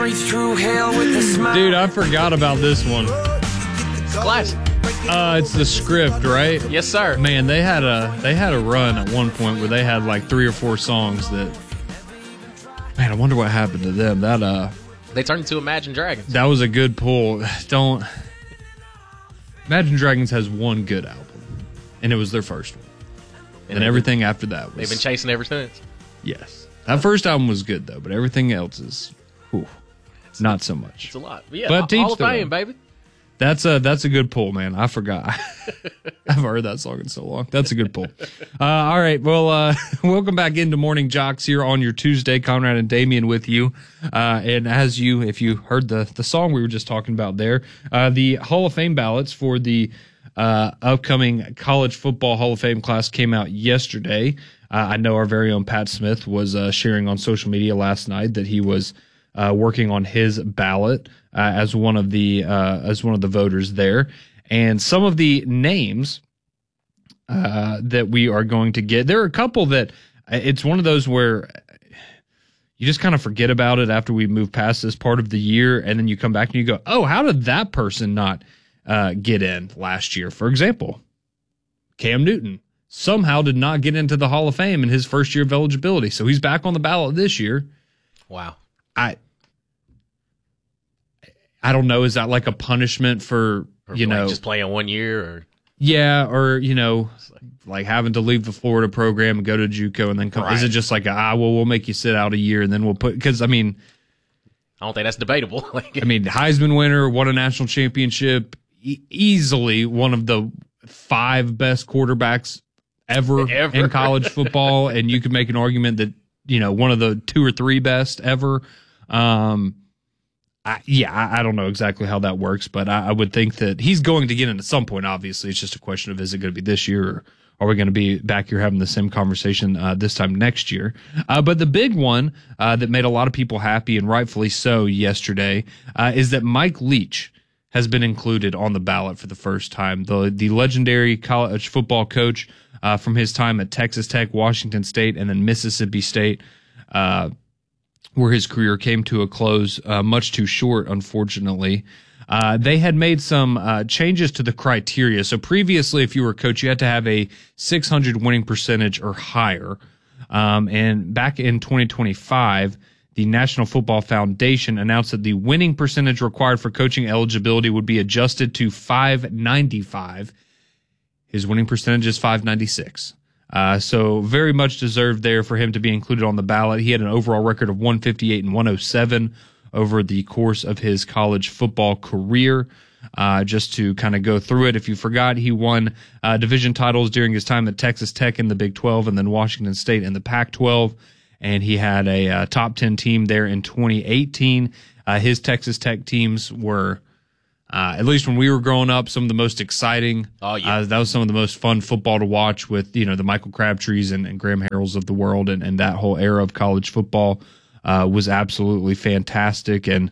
streets through hell with a smile. Dude, I forgot about this one. Classic. It's The Script, right? Yes, sir. Man, they had a run at one point where they had like 3 or 4 songs that. Man, I wonder what happened to them. They turned into Imagine Dragons. That was a good pull. Imagine Dragons has one good album, and it was their first one. And everything after that was... They've been chasing ever since. Yes. That first album was good, though, but everything else is... Whew, not so much. It's a lot. But yeah, but Hall of Fame, baby. That's a good pull, man. I forgot. I've heard that song in so long. That's a good pull. All right. Well, welcome back into Morning Jocks here on your Tuesday. Conrad and Damian with you. And if you heard the song we were just talking about there, the Hall of Fame ballots for the upcoming College Football Hall of Fame class came out yesterday. I know our very own Pat Smith was sharing on social media last night that he was working on his ballot as one of the voters there, and some of the names that we are going to get. There are a couple that it's one of those where you just kind of forget about it after we move past this part of the year, and then you come back and you go, "Oh, how did that person not get in last year?" For example, Cam Newton somehow did not get into the Hall of Fame in his first year of eligibility, so he's back on the ballot this year. Wow. I don't know. Is that like a punishment for, just playing 1 year or? Yeah. Or, like having to leave the Florida program and go to JUCO and then come. Right. Is it just like, we'll make you sit out a year and then we'll because I don't think that's debatable. Heisman winner, won a national championship, easily one of the 5 best quarterbacks ever. In college football. And you could make an argument that, one of the 2 or 3 best ever. I don't know exactly how that works, but I would think that he's going to get in at some point. Obviously, it's just a question of, is it going to be this year, or are we going to be back here having the same conversation this time next year? But the big one that made a lot of people happy, and rightfully so, yesterday is that Mike Leach has been included on the ballot for the first time. The legendary college football coach from his time at Texas Tech, Washington State, and then Mississippi State, where his career came to a close, much too short, unfortunately. They had made some changes to the criteria. So previously, if you were a coach, you had to have a 600 winning percentage or higher. And back in 2025, the National Football Foundation announced that the winning percentage required for coaching eligibility would be adjusted to 595. His winning percentage is 596. So very much deserved there for him to be included on the ballot. He had an overall record of 158 and 107 over the course of his college football career. Just to kind of go through it, if you forgot, he won division titles during his time at Texas Tech in the Big 12 and then Washington State in the Pac-12. And he had a top 10 team there in 2018. His Texas Tech teams were... at least when we were growing up, some of the most exciting. Oh, yeah. That was some of the most fun football to watch with, the Michael Crabtrees and Graham Harrells of the world. And that whole era of college football was absolutely fantastic. And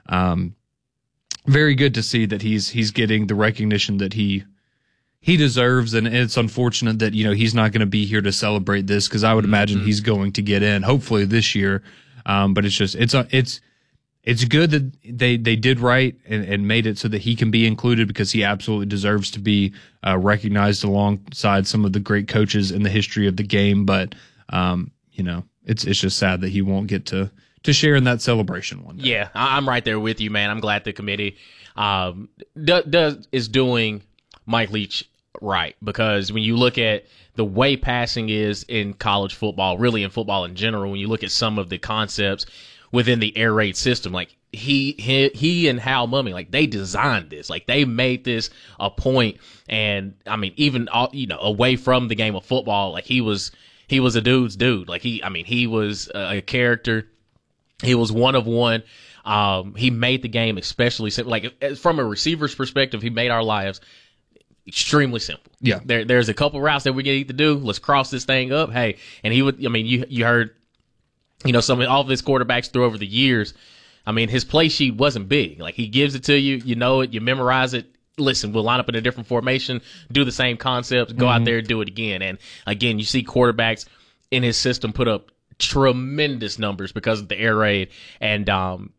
very good to see that he's getting the recognition that he deserves. And it's unfortunate that, he's not going to be here to celebrate this, because I would imagine he's going to get in, hopefully this year. But it's good that they did right and made it so that he can be included, because he absolutely deserves to be recognized alongside some of the great coaches in the history of the game. But, it's just sad that he won't get to share in that celebration one day. Yeah, I'm right there with you, man. I'm glad the committee is doing Mike Leach right, because when you look at the way passing is in college football, really in football in general, when you look at some of the concepts within the air raid system, like he and Hal Mumme, like they designed this, like they made this a point. And even away from the game of football, like he was a dude's dude. Like he was a character. He was one of one. He made the game especially simple. Like from a receiver's perspective, he made our lives extremely simple. Yeah. There's a couple routes that we need to do. Let's cross this thing up. Hey, and he would. You heard. All of his quarterbacks through over the years, his play sheet wasn't big. Like, he gives it to you, you know it, you memorize it. Listen, we'll line up in a different formation, do the same concepts, go out there and do it again. And, again, you see quarterbacks in his system put up tremendous numbers because of the air raid. And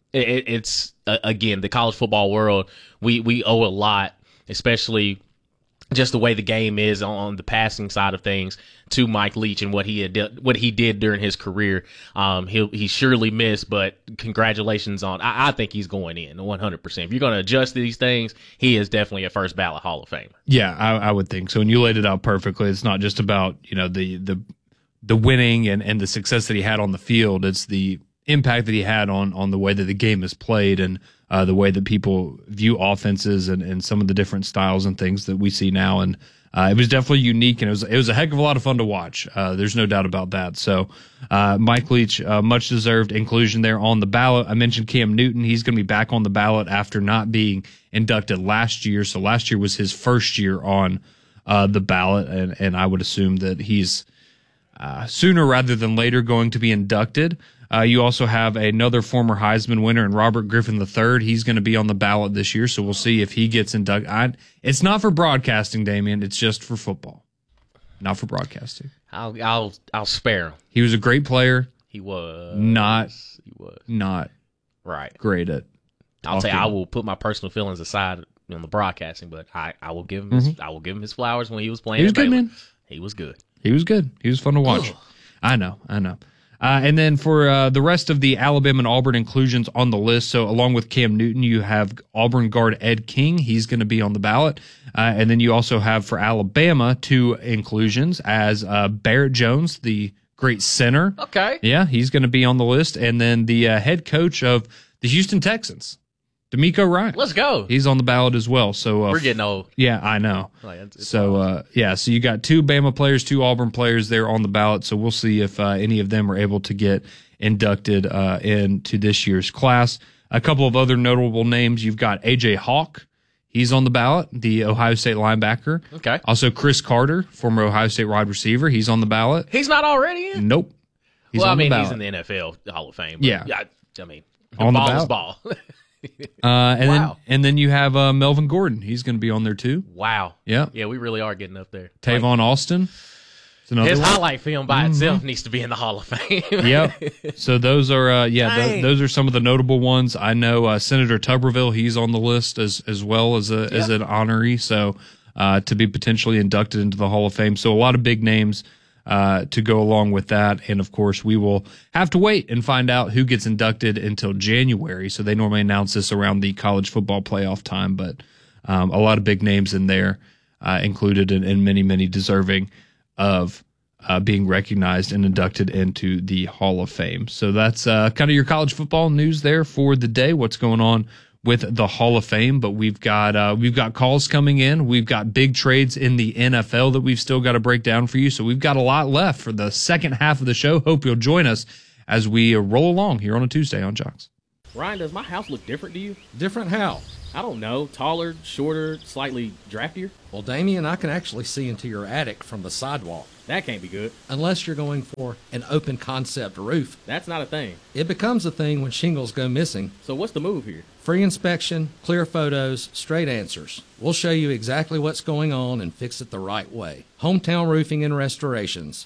It's again, the college football world, we owe a lot, especially just the way the game is on the passing side of things, to Mike Leach and what he did during his career. He surely missed, but congratulations on. I think he's going in 100%. If you're going to adjust these things, he is definitely a first ballot Hall of Famer. Yeah, I would think so. And you laid it out perfectly. It's not just about the winning and the success that he had on the field. It's the impact that he had on the way that the game is played and the way that people view offenses and some of the different styles and things that we see now. And it was definitely unique, and it was a heck of a lot of fun to watch. There's no doubt about that. So Mike Leach, much deserved inclusion there on the ballot. I mentioned Cam Newton. He's going to be back on the ballot after not being inducted last year. So last year was his first year on the ballot, and I would assume that he's sooner rather than later going to be inducted. You also have another former Heisman winner in Robert Griffin III. He's going to be on the ballot this year, so we'll see if he gets inducted. It's not for broadcasting, Damian. It's just for football, not for broadcasting. I'll spare him. He was a great player. He was not right. Great at. I'll say I will put my personal feelings aside on the broadcasting, but I will give him I will give him his flowers when he was playing. He was good, man. He was good. He was good. He was fun to watch. I know. And then for the rest of the Alabama and Auburn inclusions on the list, so along with Cam Newton, you have Auburn guard Ed King. He's going to be on the ballot. And then you also have for Alabama 2 inclusions as Barrett Jones, the great center. Okay. Yeah, he's going to be on the list. And then the head coach of the Houston Texans, D'Amico Ryan. Let's go. He's on the ballot as well. So we're getting old. Yeah, I know. It's so so you got 2 Bama players, 2 Auburn players there on the ballot. So we'll see if any of them are able to get inducted into this year's class. A couple of other notable names. You've got AJ Hawk. He's on the ballot, the Ohio State linebacker. Okay. Also Chris Carter, former Ohio State wide receiver. He's on the ballot. He's not already in? Nope. He's on the ballot. He's in the NFL Hall of Fame. Yeah. I mean, on ball the is ballot. ball. And then you have Melvin Gordon. He's going to be on there too. Wow. Yeah. Yeah, we really are getting up there. Tavon Austin. His highlight film by itself needs to be in the Hall of Fame. Yep. So those are those are some of the notable ones. I know Senator Tuberville, he's on the list as well as as an honoree. So to be potentially inducted into the Hall of Fame. So a lot of big names to go along with that. And of course, we will have to wait and find out who gets inducted until January. So they normally announce this around the college football playoff time, but a lot of big names in there included and many, many deserving of being recognized and inducted into the Hall of Fame. So that's kind of your college football news there for the day. What's going on with the Hall of Fame? But we've got calls coming in. We've got big trades in the NFL that we've still got to break down for you. So we've got a lot left for the second half of the show. Hope you'll join us as we roll along here on a Tuesday on Jocks. Ryan, does my house look different to you? Different how? I don't know. Taller, shorter, slightly draftier? Well, Damien, I can actually see into your attic from the sidewalk. That can't be good. Unless you're going for an open concept roof. That's not a thing. It becomes a thing when shingles go missing. So what's the move here? Free inspection, clear photos, straight answers. We'll show you exactly what's going on and fix it the right way. Hometown Roofing and Restorations,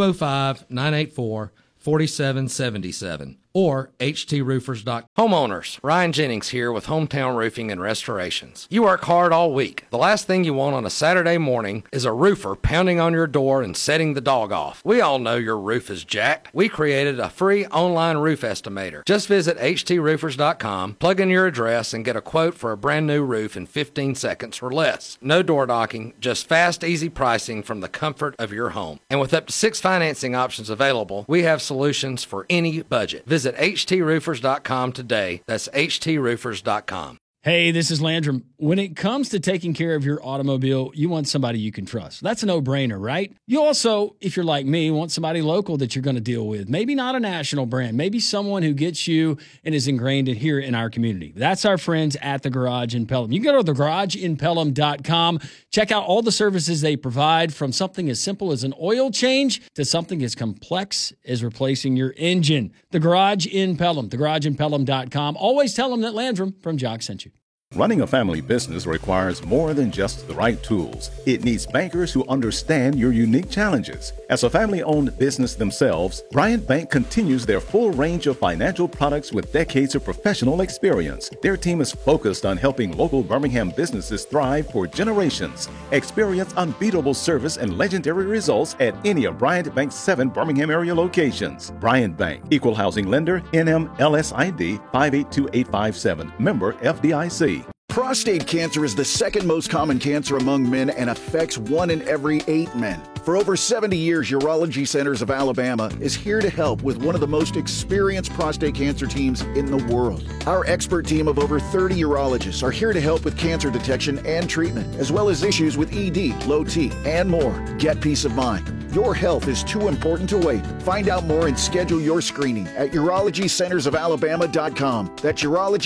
205-984-4777. Or htroofers.com. Homeowners, Ryan Jennings here with Hometown Roofing and Restorations. You work hard all week. The last thing you want on a Saturday morning is a roofer pounding on your door and setting the dog off. We all know your roof is jacked. We created a free online roof estimator. Just visit htroofers.com, plug in your address, and get a quote for a brand new roof in 15 seconds or less. No door knocking, just fast, easy pricing from the comfort of your home. And with up to 6 financing options available, we have solutions for any budget. Visit htroofers.com today. That's htroofers.com. Hey, this is Landrum. When it comes to taking care of your automobile, you want somebody you can trust. That's a no-brainer, right? You also, if you're like me, want somebody local that you're going to deal with. Maybe not a national brand. Maybe someone who gets you and is ingrained here in our community. That's our friends at The Garage in Pelham. You can go to thegarageinpelham.com. Check out all the services they provide, from something as simple as an oil change to something as complex as replacing your engine. The Garage in Pelham, thegarageinpelham.com. Always tell them that Landrum from Jock sent you. Running a family business requires more than just the right tools. It needs bankers who understand your unique challenges. As a family-owned business themselves, Bryant Bank continues their full range of financial products with decades of professional experience. Their team is focused on helping local Birmingham businesses thrive for generations. Experience unbeatable service and legendary results at any of Bryant Bank's 7 Birmingham area locations. Bryant Bank, Equal Housing Lender, NMLSID 582857, member FDIC. Prostate cancer is the second most common cancer among men and affects 1 in every 8 men. For over 70 years, Urology Centers of Alabama is here to help with one of the most experienced prostate cancer teams in the world. Our expert team of over 30 urologists are here to help with cancer detection and treatment, as well as issues with ED, low T, and more. Get peace of mind. Your health is too important to wait. Find out more and schedule your screening at urologycentersofalabama.com. That's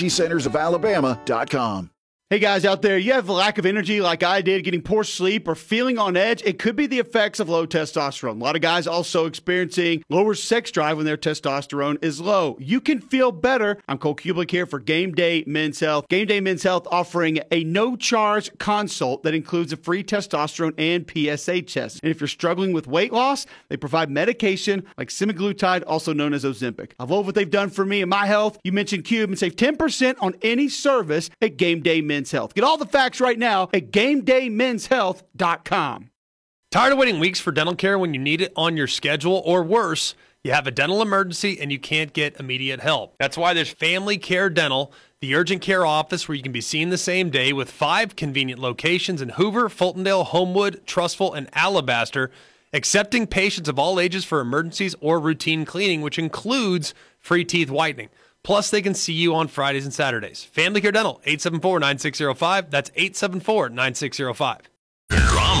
urologycentersofalabama.com. Hey guys out there, you have a lack of energy like I did, getting poor sleep or feeling on edge? It could be the effects of low testosterone. A lot of guys also experiencing lower sex drive when their testosterone is low. You can feel better. I'm Cole Kublik here for Game Day Men's Health. Game Day Men's Health offering a no-charge consult that includes a free testosterone and PSA test. And if you're struggling with weight loss, they provide medication like semaglutide, also known as Ozempic. I love what they've done for me and my health. You mentioned Cube and save 10% on any service at Game Day Men's Health. Get all the facts right now at GameDayMen'sHealth.com. Tired of waiting weeks for dental care when you need it on your schedule, or worse, you have a dental emergency and you can't get immediate help? That's why there's Family Care Dental, the urgent care office where you can be seen the same day, with 5 convenient locations in Hoover, Fultondale, Homewood, Trustful, and Alabaster, accepting patients of all ages for emergencies or routine cleaning, which includes free teeth whitening. Plus, they can see you on Fridays and Saturdays. Family Care Dental, 874-9605. That's 874-9605.